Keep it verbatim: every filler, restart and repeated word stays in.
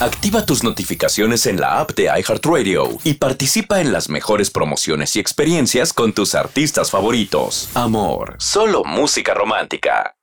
Activa tus notificaciones en la app de iHeartRadio y participa en las mejores promociones y experiencias con tus artistas favoritos. Amor, solo música romántica.